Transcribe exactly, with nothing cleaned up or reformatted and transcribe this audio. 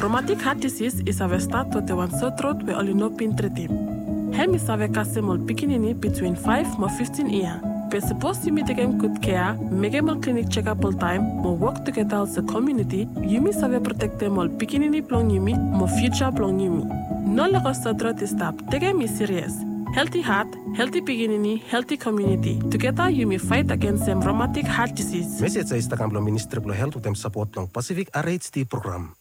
Rheumatic heart disease is a start to the one sore throat we only know pin treatim. Hem is a kasemol pikinini between five to fifteen years. We're supposed to take him good care, make him a clinic check-up all time, more work together as a community, you may save protect them all pikinini plong yumi, more future plong yumi. No longer throat is stop, take him is serious. Healthy heart, healthy pikinini, healthy community. Together you may fight against them rheumatic heart disease. Message sa Instagram lo Ministry of Health with them support ng Pacific R H D program.